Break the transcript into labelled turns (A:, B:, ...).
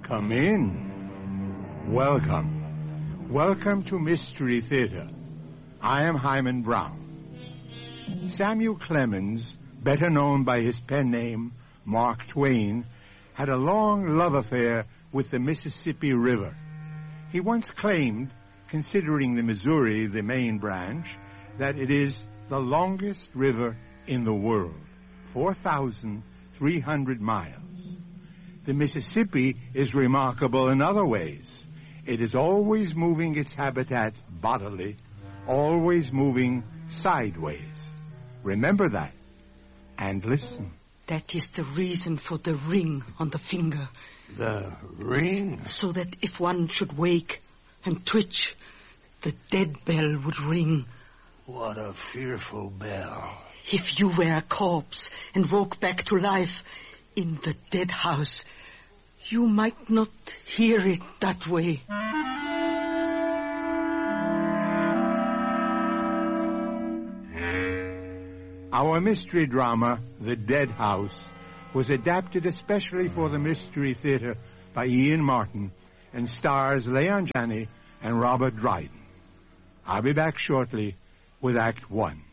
A: Come in. Welcome. Welcome to Mystery Theater. I am Hyman Brown. Samuel Clemens, better known by his pen name, Mark Twain, had a long love affair with the Mississippi River. He once claimed, considering the Missouri the main branch, that it is the longest river in the world, 4,300 miles. The Mississippi is remarkable in other ways. It is always moving its habitat bodily, always moving sideways. Remember that, and listen.
B: That is the reason for the ring on the finger.
C: The ring?
B: So that if one should wake and twitch, the dead bell would ring.
C: What a fearful bell.
B: If you were a corpse and woke back to life in the dead house, you might not hear it that way.
A: Our mystery drama, The Dead House, was adapted especially for the Mystery Theater by Ian Martin and stars Leon Janney and Robert Dryden. I'll be back shortly with Act 1.